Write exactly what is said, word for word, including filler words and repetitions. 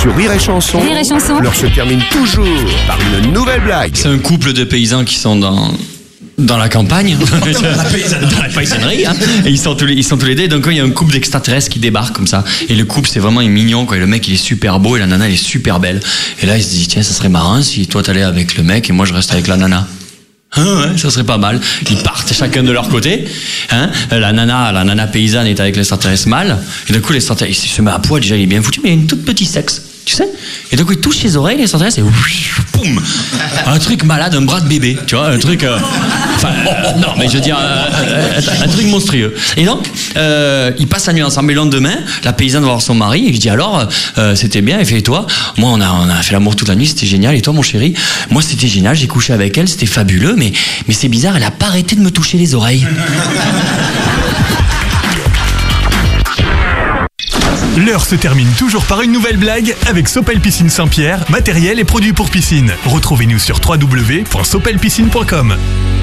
Sur Rire et Chanson, Rire et Chanson. l'heure se termine toujours par une nouvelle blague. C'est un couple de paysans qui sont dans... dans la campagne, dans la paysannerie, dans la paysannerie hein. Et ils sont tous les, ils sont tous les deux. Donc il y a un couple d'extraterrestres qui débarque comme ça. Et le couple c'est vraiment mignon quoi. Et le mec il est super beau et la nana elle est super belle. Et là il se dit tiens ça serait marrant si toi t'allais avec le mec et moi je reste avec la nana. Ah ouais, ça serait pas mal. Ils partent chacun de leur côté. Hein la nana, la nana paysanne est avec l'extraterrestre mâle. Et d'un coup l'extraterrestre il se met à poil déjà il est bien foutu mais il a une toute petite sexe. Tu sais. Et donc il touche ses oreilles, les extraterrestres, et boum, un truc malade, un bras de bébé, tu vois, un truc, euh, enfin, euh, non, mais je veux dire, euh, un, un truc monstrueux. Et donc, euh, ils passent la nuit ensemble. Et le lendemain, la paysanne va voir son mari, et il dit alors, euh, c'était bien, et fait et toi, moi on a, on a fait l'amour toute la nuit, c'était génial, et toi mon chéri, moi c'était génial, j'ai couché avec elle, c'était fabuleux, mais, mais c'est bizarre, elle a pas arrêté de me toucher les oreilles. L'heure se termine toujours par une nouvelle blague avec Sopel Piscine Saint-Pierre, matériel et produits pour piscine. Retrouvez-nous sur w w w point sopel piscine point com.